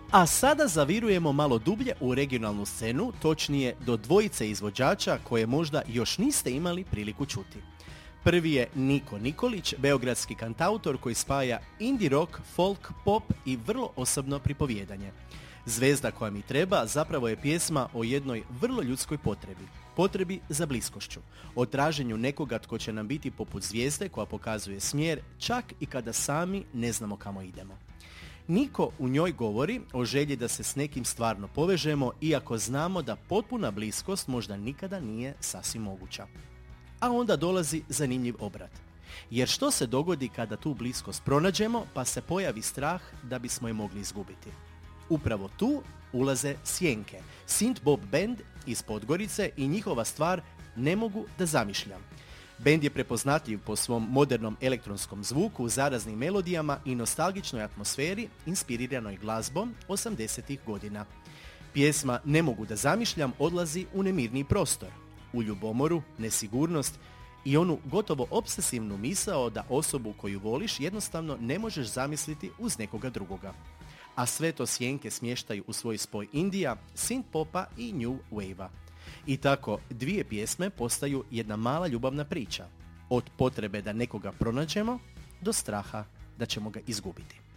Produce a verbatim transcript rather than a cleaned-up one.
A sada zavirujemo malo dublje u regionalnu scenu, točnije do dvojice izvođača koje možda još niste imali priliku čuti. Prvi je Niko Nikolić, beogradski kantautor koji spaja indie rock, folk, pop i vrlo osobno pripovijedanje. Zvezda koja mi treba zapravo je pjesma o jednoj vrlo ljudskoj potrebi. Potrebi za bliskošću. O traženju nekoga tko će nam biti poput zvijezde koja pokazuje smjer čak i kada sami ne znamo kamo idemo. Niko u njoj govori o želji da se s nekim stvarno povežemo, iako znamo da potpuna bliskost možda nikada nije sasvim moguća. A onda dolazi zanimljiv obrat. Jer što se dogodi kada tu bliskost pronađemo pa se pojavi strah da bismo je mogli izgubiti? Upravo tu ulaze Sjenke, synth pop band iz Podgorice i njihova stvar Ne mogu da zamišljam. Bend je prepoznatljiv po svom modernom elektronskom zvuku, zaraznim melodijama i nostalgičnoj atmosferi inspiriranoj glazbom osamdesetih godina. Pjesma Ne mogu da zamišljam odlazi u nemirni prostor, u ljubomoru, nesigurnost i onu gotovo obsesivnu misao da osobu koju voliš jednostavno ne možeš zamisliti uz nekoga drugoga. A sve to Sjenke smještaju u svoj spoj indija, synth popa i new wave-a. I tako dvije pjesme postaju jedna mala ljubavna priča. Od potrebe da nekoga pronađemo do straha da ćemo ga izgubiti.